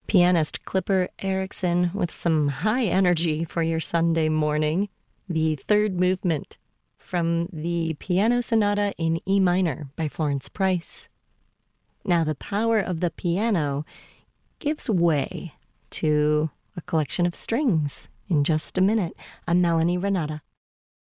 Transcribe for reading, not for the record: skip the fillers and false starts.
Pianist Clipper Erickson with some high energy for your Sunday morning. The third movement from the Piano Sonata in E minor by Florence Price. Now the power of the piano gives way to a collection of strings. In just a minute, I'm Melanie Renata.